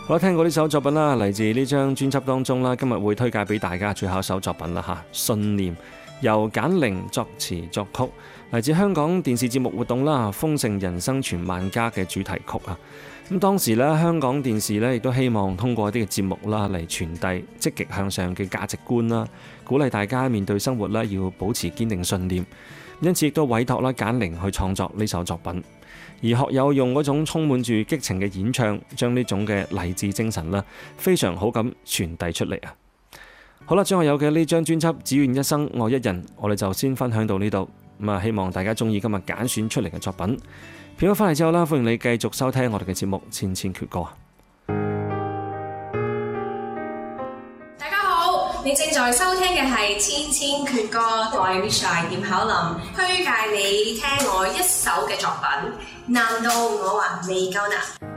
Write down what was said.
好啦，聽過呢首作品啦，嚟自呢張專輯當中啦，今日會推介俾大家最後一首作品啦嚇，信念由簡玲作詞作曲，嚟自香港電視節目活動啦，豐盛人生傳萬家嘅主題曲啊。咁當時咧，香港電視咧亦都希望通過一啲嘅節目啦嚟傳遞積極向上嘅價值觀啦，鼓勵大家面對生活啦要保持堅定信念。因此亦都委託啦簡玲去創作呢首作品。而學友用嗰種充滿住激情嘅演唱，將呢種嘅勵志精神啦，非常好咁傳遞出嚟啊！好啦，張學友嘅呢張專輯《只願一生愛一人》，我哋就先分享到呢度。咁啊，希望大家中意今日揀選出嚟嘅作品。片咗翻嚟之後啦，歡迎你繼續收聽我哋嘅節目《千千闕歌》。 大家好，你正在收聽嘅係《千千闕歌》，我係 Misha 葉巧琳，推介你聽我一首嘅作品。難道我還未夠難？